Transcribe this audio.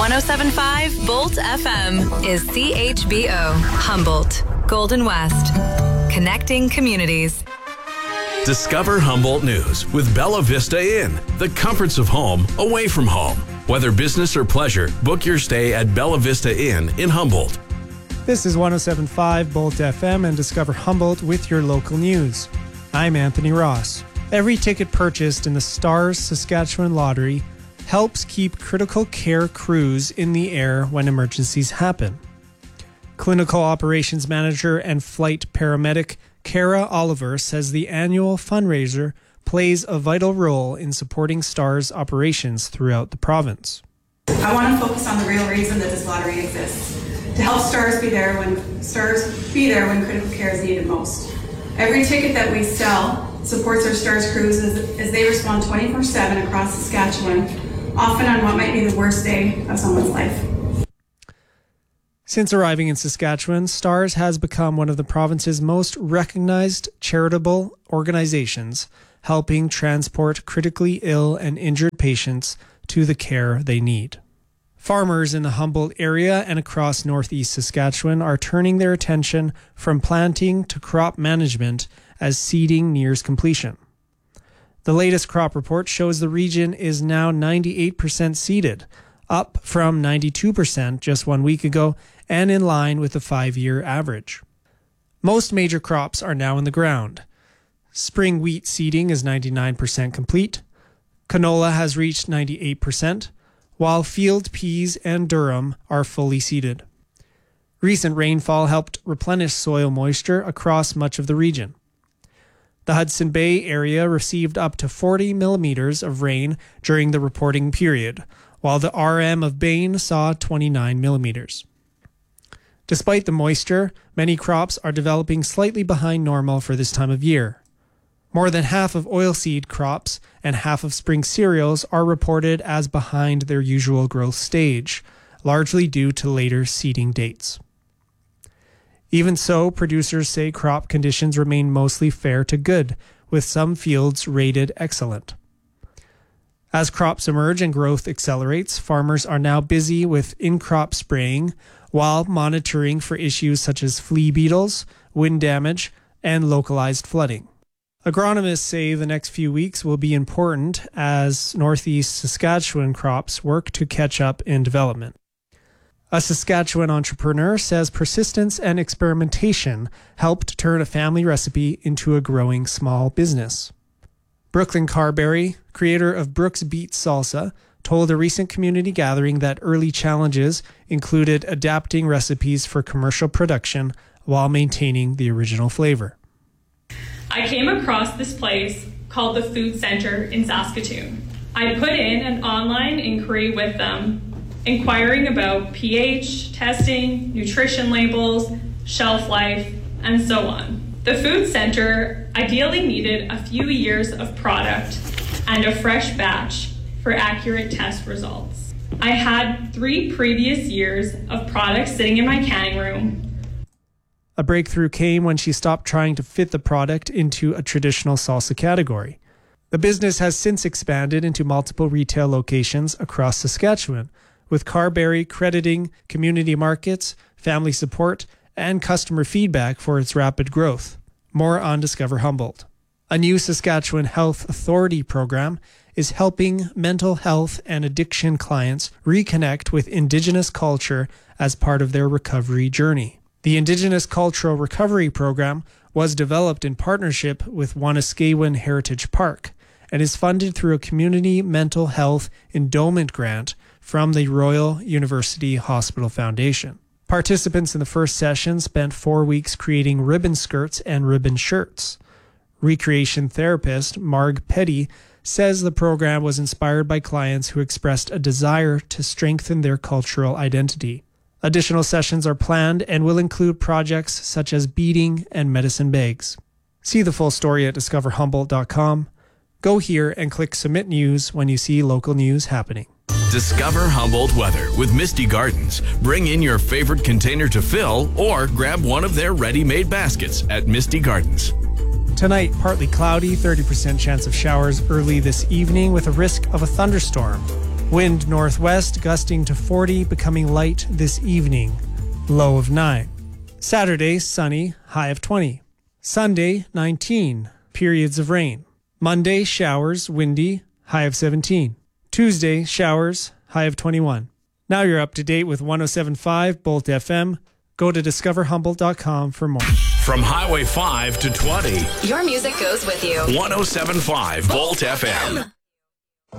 107.5 Bolt FM is CHBO, Humboldt, Golden West. Connecting communities. Discover Humboldt News with Bella Vista Inn, the comforts of home away from home. Whether business or pleasure, book your stay at Bella Vista Inn in Humboldt. This is 107.5 Bolt FM and Discover Humboldt with your local news. I'm Anthony Ross. Every ticket purchased in the Stars Saskatchewan Lottery helps keep critical care crews in the air when emergencies happen. Clinical Operations Manager and Flight Paramedic Kara Oliver says the annual fundraiser plays a vital role in supporting STARS operations throughout the province. I want to focus on the real reason that this lottery exists, to help STARS be there when critical care is needed most. Every ticket that we sell supports our STARS crews as they respond 24/7 across Saskatchewan, often on what might be the worst day of someone's life. Since arriving in Saskatchewan, STARS has become one of the province's most recognized charitable organizations, helping transport critically ill and injured patients to the care they need. Farmers in the Humboldt area and across northeast Saskatchewan are turning their attention from planting to crop management as seeding nears completion. The latest crop report shows the region is now 98% seeded, up from 92% just 1 week ago and in line with the 5-year average. Most major crops are now in the ground. Spring wheat seeding is 99% complete. Canola has reached 98%, while field peas and durum are fully seeded. Recent rainfall helped replenish soil moisture across much of the region. The Hudson Bay area received up to 40 millimeters of rain during the reporting period, while the RM of Bain saw 29 millimeters. Despite the moisture, many crops are developing slightly behind normal for this time of year. More than half of oilseed crops and half of spring cereals are reported as behind their usual growth stage, largely due to later seeding dates. Even so, producers say crop conditions remain mostly fair to good, with some fields rated excellent. As crops emerge and growth accelerates, farmers are now busy with in-crop spraying while monitoring for issues such as flea beetles, wind damage, and localized flooding. Agronomists say the next few weeks will be important as northeast Saskatchewan crops work to catch up in development. A Saskatchewan entrepreneur says persistence and experimentation helped turn a family recipe into a growing small business. Brooklyn Carberry, creator of Brooks Beats Salsa, told a recent community gathering that early challenges included adapting recipes for commercial production while maintaining the original flavor. I came across this place called the Food Center in Saskatoon. I put in an online inquiry with them, inquiring about pH, testing, nutrition labels, shelf life, and so on. The Food Center ideally needed a few years of product and a fresh batch for accurate test results. I had 3 previous years of products sitting in my canning room. A breakthrough came when she stopped trying to fit the product into a traditional salsa category. The business has since expanded into multiple retail locations across Saskatchewan, with Carberry crediting community markets, family support, and customer feedback for its rapid growth. More on Discover Humboldt. A new Saskatchewan Health Authority program is helping mental health and addiction clients reconnect with Indigenous culture as part of their recovery journey. The Indigenous Cultural Recovery Program was developed in partnership with Wanuskewin Heritage Park and is funded through a community mental health endowment grant from the Royal University Hospital Foundation. Participants in the first session spent 4 weeks creating ribbon skirts and ribbon shirts. Recreation therapist Marg Petty says the program was inspired by clients who expressed a desire to strengthen their cultural identity. Additional sessions are planned and will include projects such as beading and medicine bags. See the full story at discoverhumboldt.com. Go here and click Submit News when you see local news happening. Discover Humboldt weather with Misty Gardens. Bring in your favorite container to fill or grab one of their ready-made baskets at Misty Gardens. Tonight, partly cloudy, 30% chance of showers early this evening with a risk of a thunderstorm. Wind northwest, gusting to 40, becoming light this evening. Low of 9. Saturday, sunny, high of 20. Sunday, 19, periods of rain. Monday, showers, windy, high of 17. Tuesday, showers, high of 21. Now you're up to date with 107.5 Bolt FM. Go to discoverhumboldt.com for more. From Highway 5 to 20. Your music goes with you. 107.5 Bolt FM.